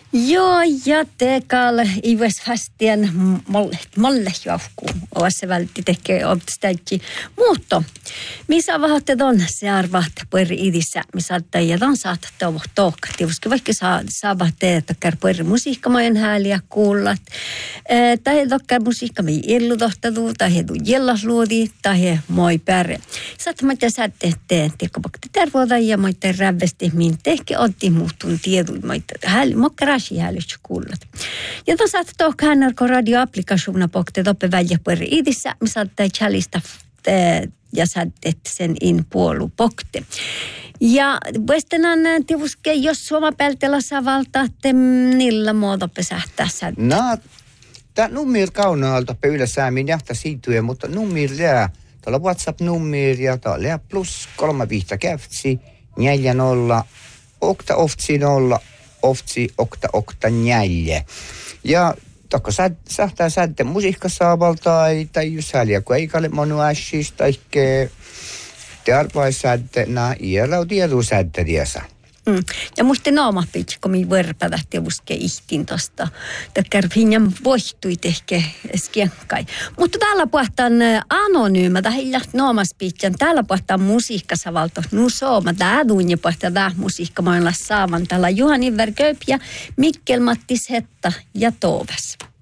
Joo, ja tekal ives fastien molle johkuu. Oassa vältti tekee obstäkki. Muutto. Missä vahatte on se arvaat pueri idissä, missä teijan saat tohka. Tiuski vaikka saavat teet tokkar pueri musiikkamajan hääliä kuullat. Tai tokkar musiikkamai illutohtadu, tai he tuu jellasluodi, tai he moi pärre. Saat maita säätte teen, tiekko pakti tervoda ja maita rävesti, min tehke otti muutun tiedun maita mokkaraasi hälyts kuullat. Ja tuon saat tohka hänarko radioapplikationa pakti toppe välja pueri idissä, missä tai chalista ja saatte sen in puolu pokte. Ja vuostenan tiuske, jos Suoma peltellä saa valtaatte, niillä muuta pesähtää sä? No, tämä nummir kaunaalta pöydä säämin jahta siityä, mutta nummir lää. Tuolla WhatsApp-nummir ja tuolla plus 35 käftsi, 40, okta oftsi 0, oftsi okta 4. Ja tokko sähtää sätte musiikkasaavalta tai jos häliä, kun ei kalle monu ässis, taikke te arvaissätte, iällä on tieduu sätte tiesä. Ja muista naama pitkä, kun minä verpädä tiuske ihtin tosta. Tökkär hinnan voihtui tehke skienkai. Mutta täällä puhutaan anonyymä, tai heillä naamas pitkä. Täällä puhutaan musiikkasavalto. Nu sooma, tää duunja puhutaan tää musiikka. Mä oon saavan täällä Juhani Verköp ja Mikkel Mattis Hetta ja Tooves.